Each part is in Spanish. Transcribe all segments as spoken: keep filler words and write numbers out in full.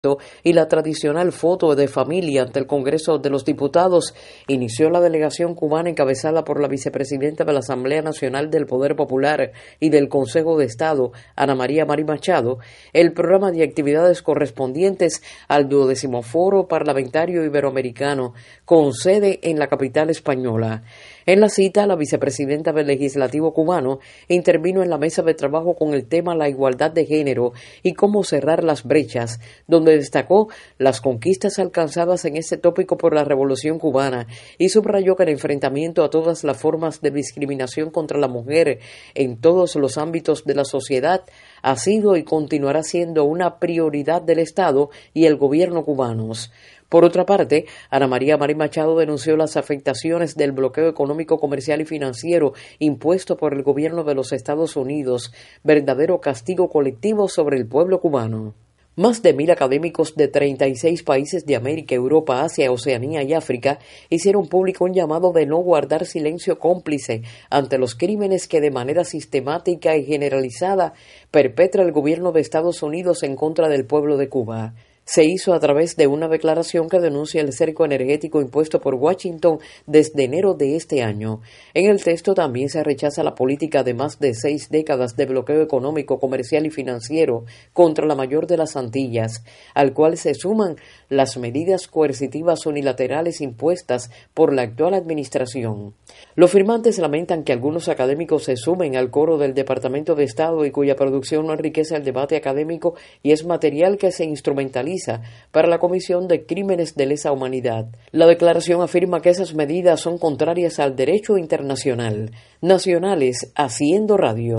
y la tradicional foto de familia ante el Congreso de los Diputados, inició la delegación cubana encabezada por la vicepresidenta de la Asamblea Nacional del Poder Popular y del Consejo de Estado, Ana María Marín Machado, el programa de actividades correspondientes al duodécimo Foro Parlamentario Iberoamericano, con sede en la capital española. En la cita, la vicepresidenta del Legislativo cubano intervino en la mesa de trabajo con el tema la igualdad de género y cómo cerrar las brechas, donde destacó las conquistas alcanzadas en este tópico por la Revolución cubana y subrayó que el enfrentamiento a todas las formas de discriminación contra la mujer en todos los ámbitos de la sociedad ha sido y continuará siendo una prioridad del Estado y el gobierno cubanos. Por otra parte, Ana María Marín Machado denunció las afectaciones del bloqueo económico, comercial y financiero impuesto por el gobierno de los Estados Unidos, verdadero castigo colectivo sobre el pueblo cubano. Más de mil académicos de treinta y seis países de América, Europa, Asia, Oceanía y África hicieron público un llamado de no guardar silencio cómplice ante los crímenes que de manera sistemática y generalizada perpetra el gobierno de Estados Unidos en contra del pueblo de Cuba. Se hizo a través de una declaración que denuncia el cerco energético impuesto por Washington desde enero de este año. En el texto también se rechaza la política de más de seis décadas de bloqueo económico, comercial y financiero contra la mayor de las Antillas, al cual se suman las medidas coercitivas unilaterales impuestas por la actual administración. Los firmantes lamentan que algunos académicos se sumen al coro del Departamento de Estado y cuya producción no enriquece el debate académico y es material que se instrumentaliza para la comisión de crímenes de lesa humanidad. La declaración afirma que esas medidas son contrarias al derecho internacional. Nacionales haciendo radio.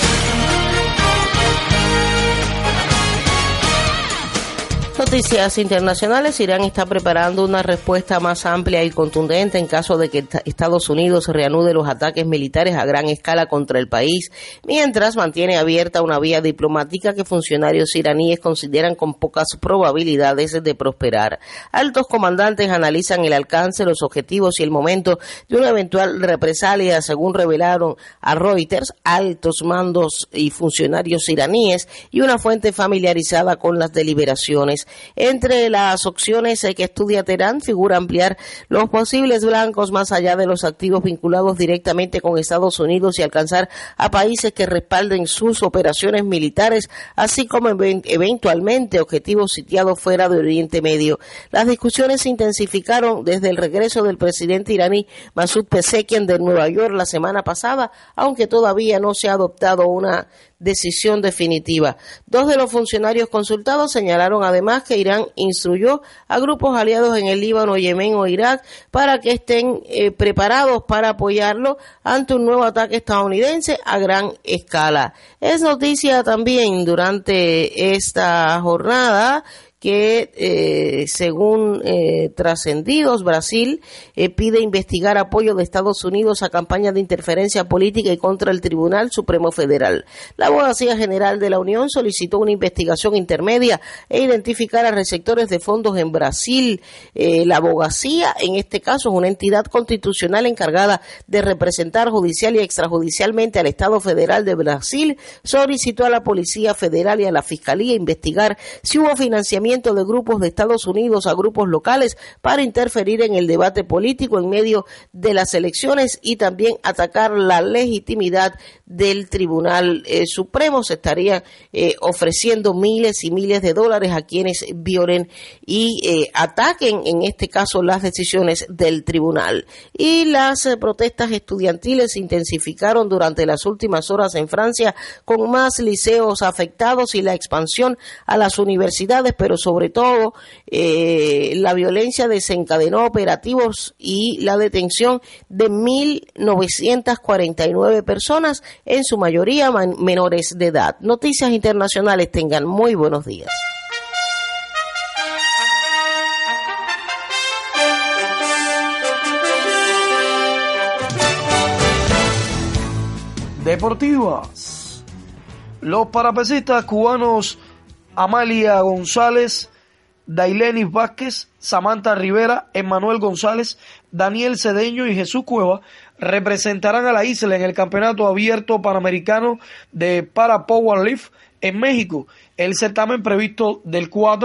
Noticias internacionales. Irán está preparando una respuesta más amplia y contundente en caso de que Estados Unidos reanude los ataques militares a gran escala contra el país, mientras mantiene abierta una vía diplomática que funcionarios iraníes consideran con pocas probabilidades de prosperar. Altos comandantes analizan el alcance, los objetivos y el momento de una eventual represalia, según revelaron a Reuters altos mandos y funcionarios iraníes y una fuente familiarizada con las deliberaciones. Entre las opciones que estudia Teherán figura ampliar los posibles blancos más allá de los activos vinculados directamente con Estados Unidos y alcanzar a países que respalden sus operaciones militares, así como eventualmente objetivos sitiados fuera de Oriente Medio. Las discusiones se intensificaron desde el regreso del presidente iraní Masoud Pezeshkian de Nueva York la semana pasada, aunque todavía no se ha adoptado una decisión definitiva. Dos de los funcionarios consultados señalaron además que Irán instruyó a grupos aliados en el Líbano, Yemen o Irak para que estén eh, preparados para apoyarlo ante un nuevo ataque estadounidense a gran escala. Es noticia también durante esta jornada que eh, según eh, trascendidos, Brasil eh, pide investigar apoyo de Estados Unidos a campañas de interferencia política y contra el Tribunal Supremo Federal. La Abogacía General de la Unión solicitó una investigación intermedia e identificar a receptores de fondos en Brasil. Eh, la abogacía, en este caso, es una entidad constitucional encargada de representar judicial y extrajudicialmente al Estado Federal de Brasil, solicitó a la Policía Federal y a la Fiscalía investigar si hubo financiamiento de grupos de Estados Unidos a grupos locales para interferir en el debate político en medio de las elecciones y también atacar la legitimidad del Tribunal eh, Supremo. Se estarían eh, ofreciendo miles y miles de dólares a quienes violen y eh, ataquen, en este caso, las decisiones del tribunal. Y las eh, protestas estudiantiles se intensificaron durante las últimas horas en Francia, con más liceos afectados y la expansión a las universidades, pero sobre todo eh, la violencia desencadenó operativos y la detención de mil novecientas cuarenta y nueve personas, en su mayoría man- menores de edad. Noticias internacionales, tengan muy buenos días. Deportivas. Los parapesistas cubanos Amalia González, Dailenis Vázquez, Samantha Rivera, Emmanuel González, Daniel Cedeño y Jesús Cueva representarán a la isla en el Campeonato Abierto Panamericano de Para Powerlift en México. El certamen previsto del cuatro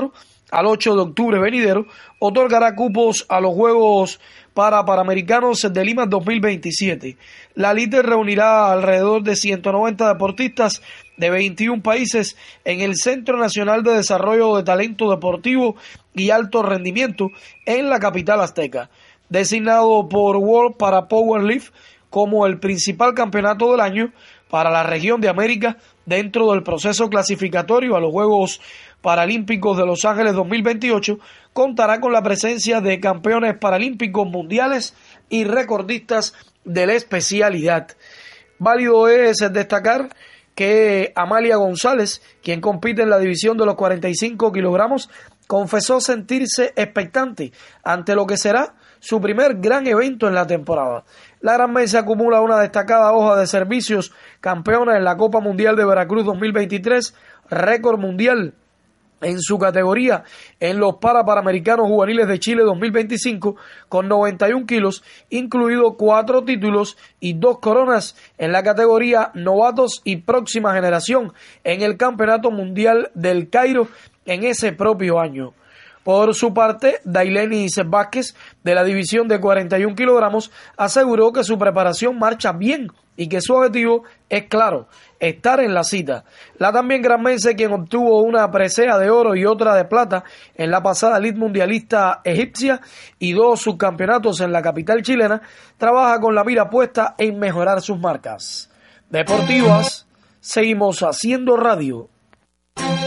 al ocho de octubre venidero, otorgará cupos a los Juegos para Panamericanos de Lima dos mil veintisiete. La elite reunirá alrededor de ciento noventa deportistas de veintiún países en el Centro Nacional de Desarrollo de Talento Deportivo y Alto Rendimiento en la capital azteca. Designado por World para Powerlift como el principal campeonato del año para la región de América dentro del proceso clasificatorio a los Juegos Paralímpicos de Los Ángeles dos mil veintiocho, contará con la presencia de campeones paralímpicos mundiales y recordistas de la especialidad. Válido es destacar que Amalia González, quien compite en la división de los cuarenta y cinco kilogramos, confesó sentirse expectante ante lo que será su primer gran evento en la temporada. La granmense acumula una destacada hoja de servicios, campeona en la Copa Mundial de Veracruz dos mil veintitrés, récord mundial en su categoría en los Parapanamericanos Juveniles de Chile dos mil veinticinco con noventa y un kilos, incluido cuatro títulos y dos coronas en la categoría Novatos y Próxima Generación en el Campeonato Mundial del Cairo en ese propio año. Por su parte, Dailenis Vázquez, de la división de cuarenta y un kilogramos, aseguró que su preparación marcha bien y que su objetivo es claro, estar en la cita. La también granmense, quien obtuvo una presea de oro y otra de plata en la pasada elite mundialista egipcia y dos subcampeonatos en la capital chilena, trabaja con la mira puesta en mejorar sus marcas deportivas. Seguimos haciendo radio.